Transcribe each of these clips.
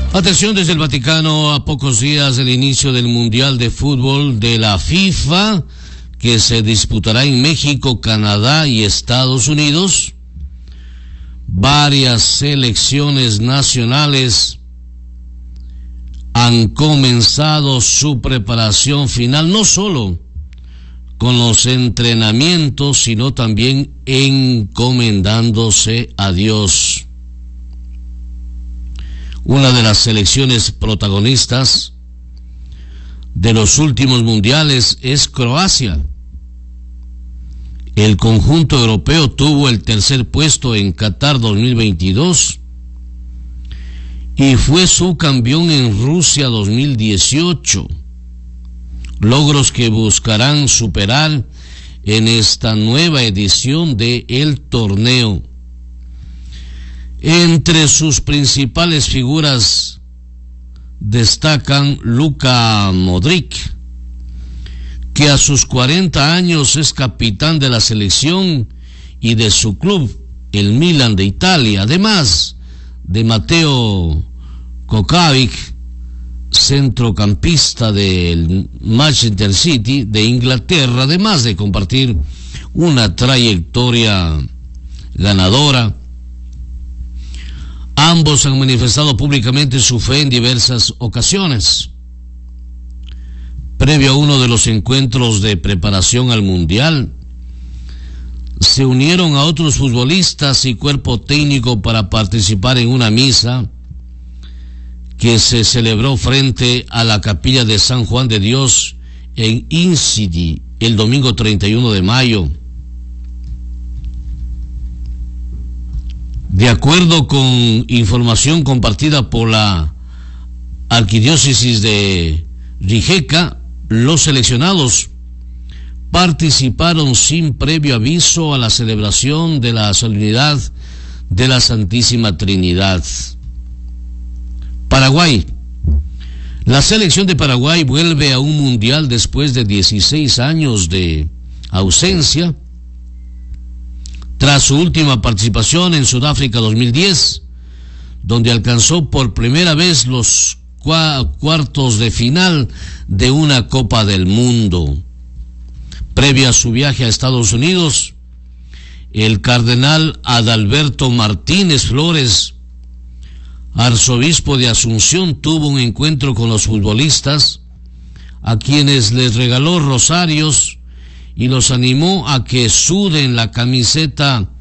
Atención desde el Vaticano, a pocos días del inicio del Mundial de Fútbol de la FIFA, que se disputará en México, Canadá y Estados Unidos. Varias selecciones nacionales han comenzado su preparación final, no solo con los entrenamientos, sino también encomendándose a Dios. Una de las selecciones protagonistas de los últimos mundiales es Croacia. El conjunto europeo tuvo el tercer puesto en Qatar 2022 y fue subcampeón en Rusia 2018, logros que buscarán superar en esta nueva edición de el torneo. Entre sus principales figuras destacan Luka Modric, que a sus 40 años es capitán de la selección y de su club, el Milan de Italia, además de Mateo Kovacic, centrocampista del Manchester City de Inglaterra, además de compartir una trayectoria ganadora. Ambos han manifestado públicamente su fe en diversas ocasiones. Previo a uno de los encuentros de preparación al Mundial, se unieron a otros futbolistas y cuerpo técnico para participar en una misa que se celebró frente a la capilla de San Juan de Dios en Incity el domingo 31 de mayo. De acuerdo con información compartida por la Arquidiócesis de Rijeka, los seleccionados participaron sin previo aviso a la celebración de la solemnidad de la Santísima Trinidad. Paraguay. La selección de Paraguay vuelve a un mundial después de 16 años de ausencia, tras su última participación en Sudáfrica 2010, donde alcanzó por primera vez los cuartos de final de una Copa del Mundo. Previa a su viaje a Estados Unidos, el cardenal Adalberto Martínez Flores, arzobispo de Asunción, tuvo un encuentro con los futbolistas, a quienes les regaló rosarios y los animó a que suden la camiseta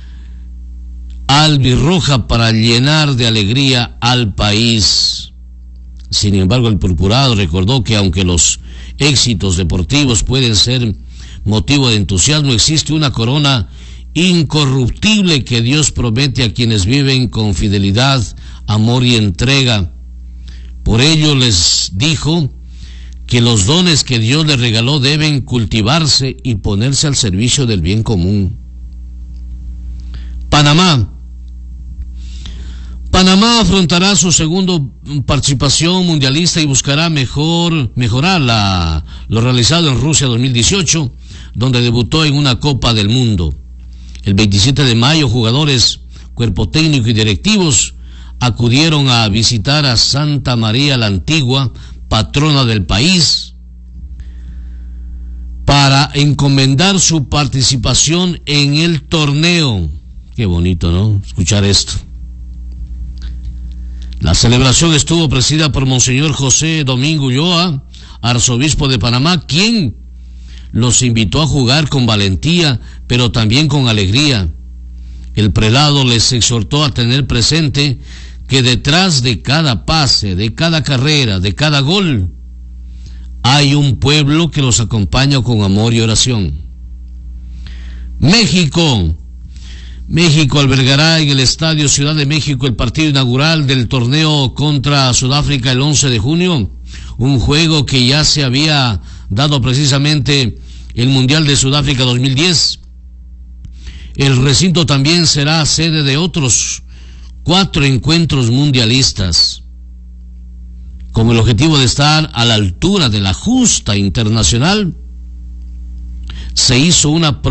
albirroja para llenar de alegría al país. Sin embargo, el purpurado recordó que aunque los éxitos deportivos pueden ser motivo de entusiasmo, existe una corona incorruptible que Dios promete a quienes viven con fidelidad, amor y entrega. Por ello les dijo que los dones que Dios les regaló deben cultivarse y ponerse al servicio del bien común. Panamá afrontará su segunda participación mundialista y buscará mejorar lo realizado en Rusia 2018, donde debutó en una Copa del Mundo. El 27 de mayo, jugadores, cuerpo técnico y directivos acudieron a visitar a Santa María la Antigua, patrona del país, para encomendar su participación en el torneo. Qué bonito, ¿no? Escuchar esto. La celebración estuvo presidida por Monseñor José Domingo Ulloa, arzobispo de Panamá, quien los invitó a jugar con valentía, pero también con alegría. El prelado les exhortó a tener presente que detrás de cada pase, de cada carrera, de cada gol, hay un pueblo que los acompaña con amor y oración. México albergará en el Estadio Ciudad de México el partido inaugural del torneo contra Sudáfrica el 11 de junio, un juego que ya se había dado precisamente el Mundial de Sudáfrica 2010. El recinto también será sede de otros 4 encuentros mundialistas, con el objetivo de estar a la altura de la justa internacional. Se hizo una